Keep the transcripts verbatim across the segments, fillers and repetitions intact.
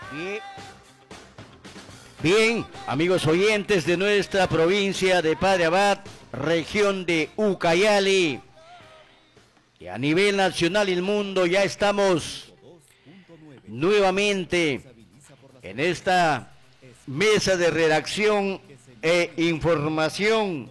Bien. Bien, amigos oyentes de nuestra provincia de Padre Abad, región de Ucayali, y a nivel nacional y el mundo ya estamos nuevamente en esta mesa de redacción e información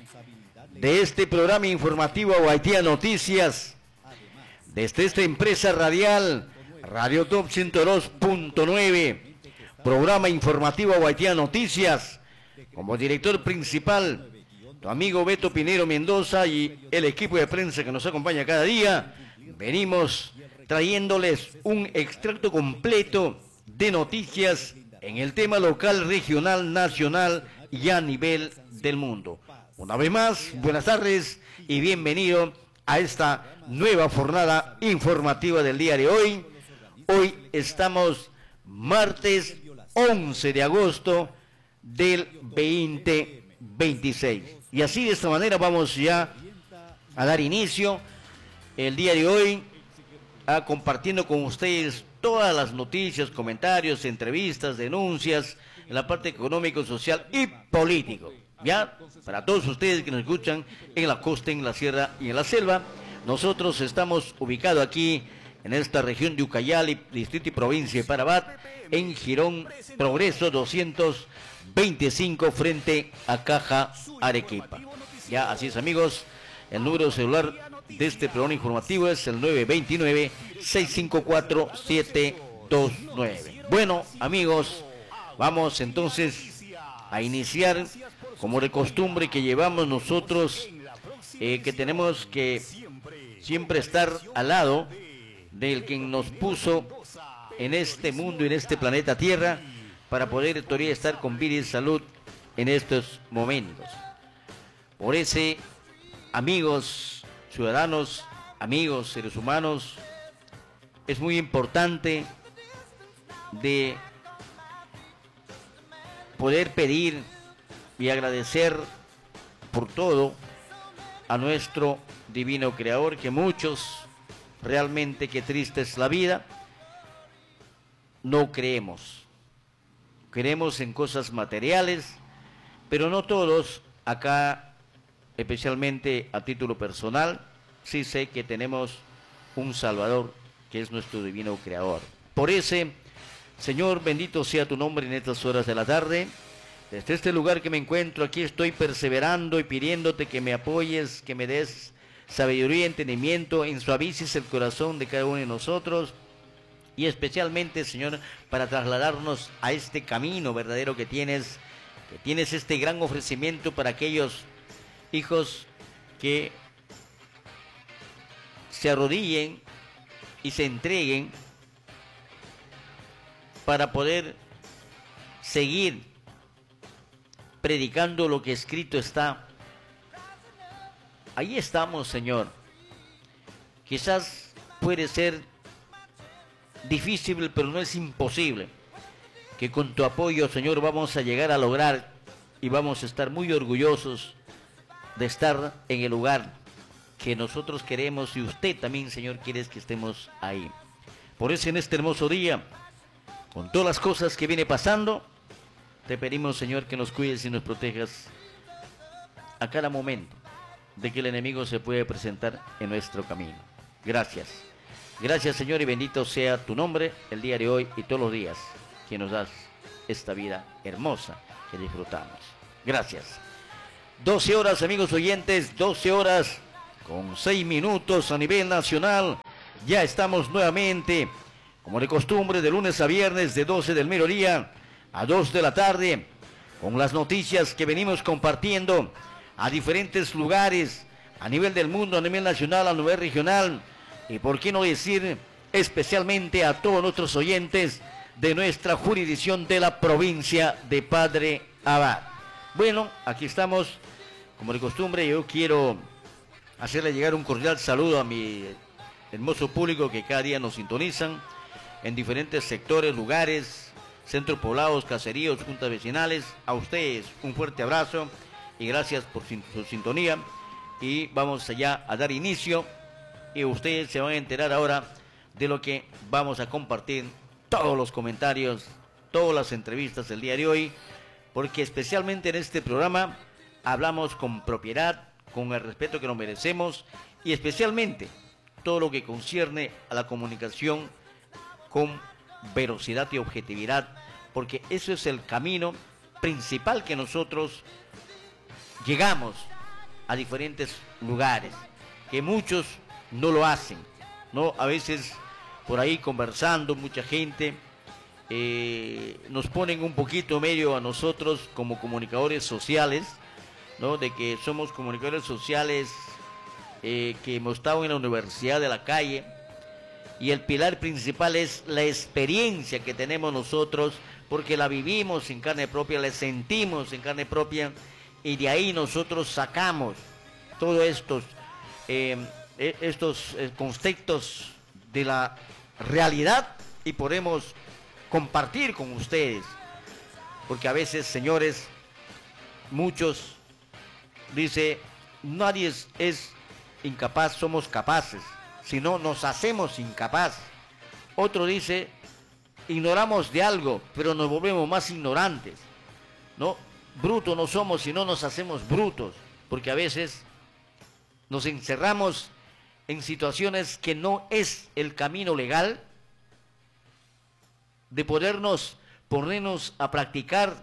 de este programa informativo Guaitía Noticias, desde esta empresa radial Radio Top ciento dos punto nueve, programa informativo Guaitía Noticias, como director principal tu amigo Beto Pinero Mendoza y el equipo de prensa que nos acompaña cada día. Venimos trayéndoles un extracto completo de noticias en el tema local, regional, nacional y a nivel del mundo. Una vez más, buenas tardes y bienvenido a esta nueva jornada informativa del día de hoy. Hoy estamos martes once de agosto del veinte veintiséis. Y así de esta manera vamos ya a dar inicio el día de hoy a compartiendo con ustedes todas las noticias, comentarios, entrevistas, denuncias en la parte económico, social y político. Ya, para todos ustedes que nos escuchan en la costa, en la sierra y en la selva, nosotros estamos ubicados aquí en esta región de Ucayali, distrito y provincia de Parabat, en Girón Progreso doscientos veinticinco frente a Caja Arequipa. Ya, así es, amigos, el número celular de este programa informativo es el nueve dos nueve, seis cinco cuatro, siete dos nueve. Bueno, amigos, vamos entonces a iniciar como de costumbre que llevamos nosotros, eh, que tenemos que siempre estar al lado del quien nos puso en este mundo y en este planeta Tierra para poder todavía estar con vida y salud en estos momentos. Por ese, amigos, ciudadanos, amigos, seres humanos, es muy importante de poder pedir y agradecer por todo a nuestro divino creador, que muchos realmente, qué triste es la vida, no creemos. Creemos en cosas materiales, pero no todos. Acá, especialmente a título personal, sí sé que tenemos un Salvador, que es nuestro divino creador. Por ese, Señor, bendito sea tu nombre en estas horas de la tarde. Desde este lugar que me encuentro, aquí estoy perseverando y pidiéndote que me apoyes, que me des sabiduría y entendimiento, ensuavices el corazón de cada uno de nosotros, y especialmente, Señor, para trasladarnos a este camino verdadero que tienes, que tienes este gran ofrecimiento para aquellos hijos que se arrodillen y se entreguen para poder seguir predicando lo que escrito está. Ahí estamos, Señor. Quizás puede ser difícil, pero no es imposible, que con tu apoyo, Señor, vamos a llegar a lograr y vamos a estar muy orgullosos de estar en el lugar que nosotros queremos y usted también, Señor, quiere que estemos ahí. Por eso en este hermoso día, con todas las cosas que viene pasando, te pedimos, Señor, que nos cuides y nos protejas a cada momento de que el enemigo se puede presentar en nuestro camino. Gracias. Gracias, Señor, y bendito sea tu nombre el día de hoy y todos los días que nos das esta vida hermosa que disfrutamos. Gracias. doce horas, amigos oyentes, doce horas con seis minutos a nivel nacional. Ya estamos nuevamente, como de costumbre, de lunes a viernes, de doce del mediodía a dos de la tarde, con las noticias que venimos compartiendo a diferentes lugares, a nivel del mundo, a nivel nacional, a nivel regional, y por qué no decir especialmente a todos nuestros oyentes de nuestra jurisdicción de la provincia de Padre Abad. Bueno, aquí estamos, como de costumbre. Yo quiero hacerle llegar un cordial saludo a mi hermoso público que cada día nos sintonizan en diferentes sectores, lugares, centros poblados, caseríos, juntas vecinales. A ustedes un fuerte abrazo y gracias por su sintonía, y vamos allá a dar inicio, y ustedes se van a enterar ahora de lo que vamos a compartir todos los comentarios, todas las entrevistas del día de hoy, porque especialmente en este programa hablamos con propiedad, con el respeto que nos merecemos y especialmente todo lo que concierne a la comunicación con veracidad y objetividad, porque eso es el camino principal que nosotros llegamos a diferentes lugares, que muchos no lo hacen, ¿no? A veces por ahí conversando, mucha gente eh, nos ponen un poquito medio a nosotros como comunicadores sociales, ¿no? De que somos comunicadores sociales eh, que hemos estado en la Universidad de la Calle, y el pilar principal es la experiencia que tenemos nosotros, porque la vivimos en carne propia, la sentimos en carne propia, y de ahí nosotros sacamos todos estos, eh, estos eh, conceptos de la realidad y podemos compartir con ustedes, porque a veces, señores, muchos dice, nadie es, es incapaz, somos capaces, si no nos hacemos incapaz. Otro dice, ignoramos de algo, pero nos volvemos más ignorantes, ¿no? Brutos no somos si no nos hacemos brutos, porque a veces nos encerramos en situaciones que no es el camino legal de podernos ponernos a practicar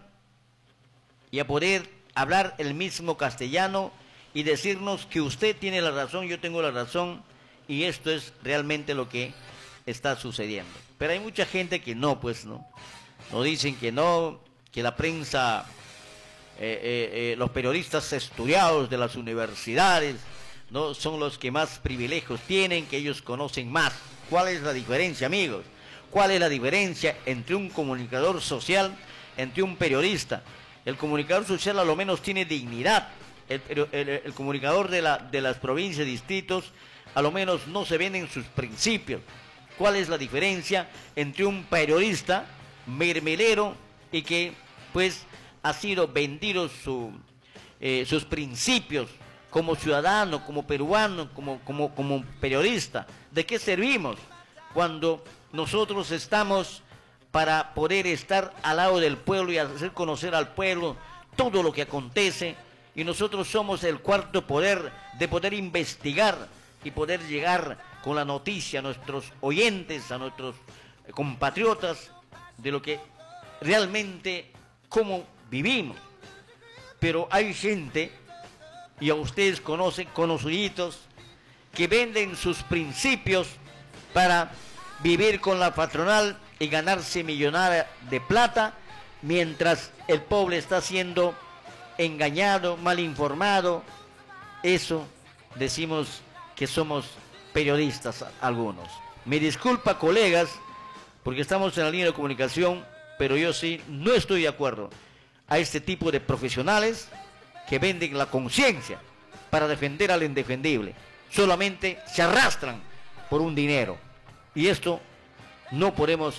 y a poder hablar el mismo castellano y decirnos que usted tiene la razón, yo tengo la razón, y esto es realmente lo que está sucediendo. Pero hay mucha gente que no, pues no, nos dicen que no, que la prensa, eh, eh, eh, los periodistas estudiados de las universidades, no son los que más privilegios tienen, que ellos conocen más. ¿Cuál es la diferencia, amigos? ¿Cuál es la diferencia entre un comunicador social, entre un periodista? El comunicador social a lo menos tiene dignidad. El, el, el, el comunicador de, la, de las provincias, distritos, a lo menos no se venden sus principios. ¿Cuál es la diferencia entre un periodista mermelero y que pues ha sido vendido su, eh, sus principios como ciudadano, como peruano, como, como, como periodista? ¿De qué servimos cuando nosotros estamos para poder estar al lado del pueblo y hacer conocer al pueblo todo lo que acontece, y nosotros somos el cuarto poder de poder investigar y poder llegar con la noticia a nuestros oyentes, a nuestros compatriotas, de lo que realmente, cómo vivimos? Pero hay gente, y a ustedes conocen, conociditos, que venden sus principios para vivir con la patronal y ganarse millonaria de plata, mientras el pobre está siendo engañado, mal informado. Eso decimos que somos periodistas algunos. Me disculpa, colegas, porque estamos en la línea de comunicación, pero yo sí no estoy de acuerdo a este tipo de profesionales que venden la conciencia para defender al indefendible. Solamente se arrastran por un dinero, y esto no podemos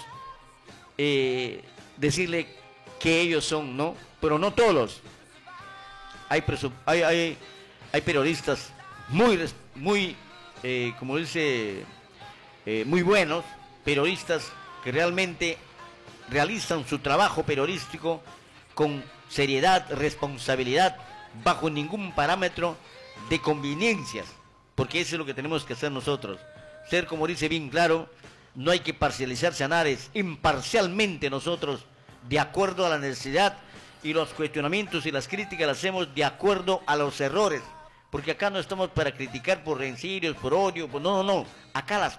eh, decirle que ellos son, ¿no? Pero no todos. Hay, hay, hay, hay periodistas muy, muy eh, como dice, eh, muy buenos, periodistas que realmente realizan su trabajo periodístico con seriedad, responsabilidad, bajo ningún parámetro de conveniencias, porque eso es lo que tenemos que hacer nosotros. Ser, como dice bien claro, no hay que parcializarse a nadie, imparcialmente nosotros, de acuerdo a la necesidad, y los cuestionamientos y las críticas las hacemos de acuerdo a los errores, porque acá no estamos para criticar por rencillos, por odio, por... no, no, no, acá las